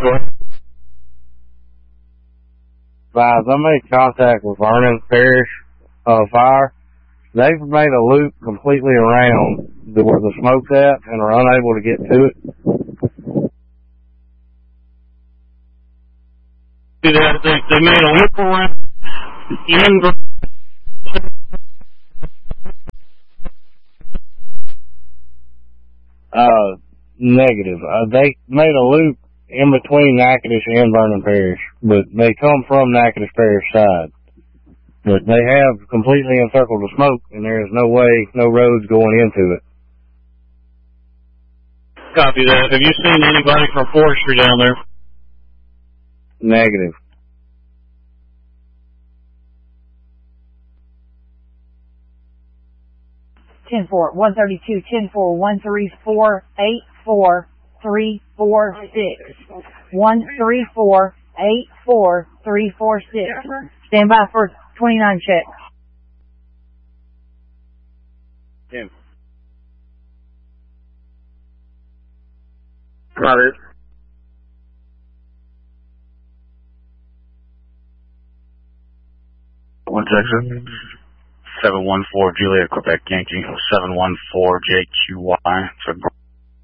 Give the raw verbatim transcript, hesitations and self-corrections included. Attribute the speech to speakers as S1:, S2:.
S1: go ahead.
S2: Guys, I made contact with Vernon Parish uh, Fire. They've made a loop completely around the, where the smoke's at and are unable to get to it.
S1: See that? They, they made a loop around in the...
S2: Uh, negative. Uh, they made a loop in between Natchitoches and Vernon Parish, but they come from Natchitoches Parish side. But they have completely encircled the smoke, and there is no way, no roads going into it.
S1: Copy that. Have you seen anybody from forestry down there?
S2: Negative.
S3: ten four, one thirty-two, ten four, one three four, eight four, three four six. one three four, eight four, three four six. Stand by for twenty-nine check.
S2: Tim.
S1: Got it.
S4: One section. seven one four Juliet, Quebec Yankee. seven one four J Q Y.